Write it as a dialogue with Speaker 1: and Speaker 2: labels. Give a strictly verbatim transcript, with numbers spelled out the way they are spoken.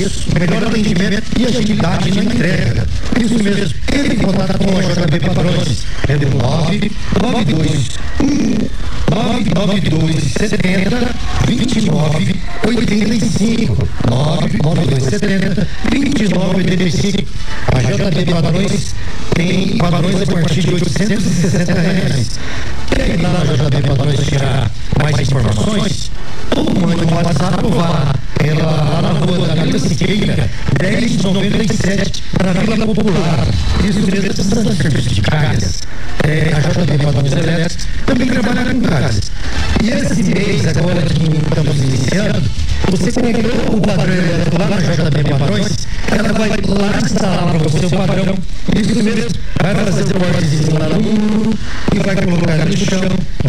Speaker 1: preço, melhor atendimento e agilidade na entrega. Isso mesmo, entre em contato com a J B Padrões. É do nove nove dois um nove nove dois sete zero dois nove oito cinco nove nove dois sete zero dois nove oito cinco. A J B Padrões tem padrões a partir de oitocentos e sessenta reais. Quer ir lá na J B Padrões tirar mais informações? Ou mande um WhatsApp ou vá ela lá na rua da Vila Siqueira, dez noventa e sete, na Vila Popular. Isso mesmo, precisando de serviço de calhas. É, a J B Padrões Elétricos também trabalha com calhas. E esse mês, agora que estamos iniciando, você pegou o padrão elétrico lá na J B Padrões, ela vai lá instalar para você o padrão